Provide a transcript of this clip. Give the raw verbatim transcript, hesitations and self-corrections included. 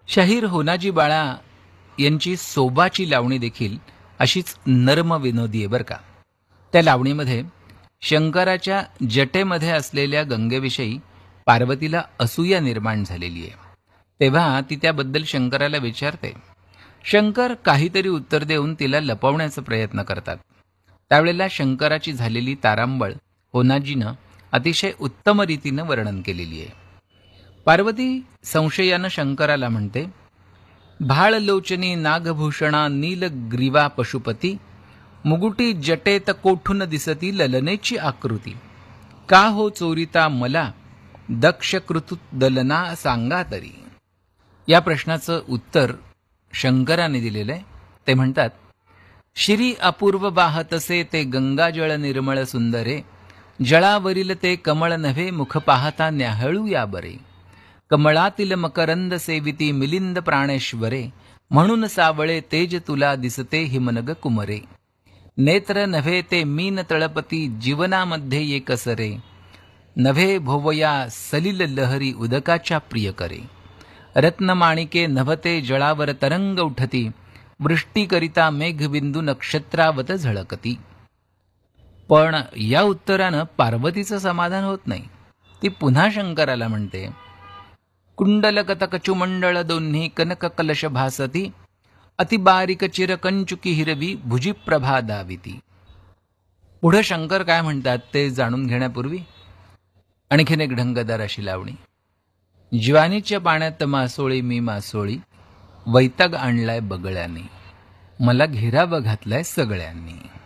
शाहीर होनाजी बाळा यांची सोबाची लावणी देखील अशीच नर्म विनोदी आहे बरं का. त्या लावणीमध्ये शंकराच्या जटेमध्ये असलेल्या गंगेविषयी पार्वतीला असूया निर्माण झालेली आहे. तेव्हा ती त्याबद्दल शंकराला विचारते. शंकर काहीतरी उत्तर देऊन तिला लपवण्याचा प्रयत्न करतात. त्यावेळेला शंकराची झालेली तारांबळ होनाजीनं अतिशय उत्तम रीतीनं वर्णन केलेली आहे. पार्वती संशयानं शंकराला म्हणते, भाळलोचनी नागभूषणा नीलग्रीवा पशुपती, मुगुटी जटेत कोठून दिसती ललनेची आकृती, का हो चोरिता मला दक्षकृतुत दलना सांगा तरी. या प्रश्नाचं उत्तर शंकराने दिलेलं आहे. ते म्हणतात, श्री अपूर्व वाहतसे ते गंगाजळ निर्मळ सुंदरे, जळावरील ते कमळ नव्हे मुख पाहता न्याहळू या बरे, कमळातील मकरंद सेविती मिलिंद प्राणेश्वरे, म्हणून सावळे तेज तुला दिसते हिमनग कुमरे, नेत्र नव्हे ते मीन तळपती जीवनामध्ये ये कसरे, नव्हे भोवया सलिल लहरी उदकाच्या प्रियकरे, रत्नमाणिके नभते जळावर तरंग उठती, वृष्टीकरिता मेघबिंदू नक्षत्रावत झळकती. पण या उत्तरानं पार्वतीचं समाधान होत नाही. ती पुन्हा शंकराला म्हणते, कुंडलकतकचुमंडळ दोन्ही कनक कलश भासती, अतिबारीक चिरकंचुकी हिरवी भुजी प्रभा दाविती. पुढे शंकर काय म्हणतात ते जाणून घेण्यापूर्वी आणखीन एक ढंगदार अशी लावणी. ज्वानीच्या पाण्यात मासोळी मी मासोळी, वैताग आणलाय बगळ्यांनी, मला घेराव घातलाय सगळ्यांनी.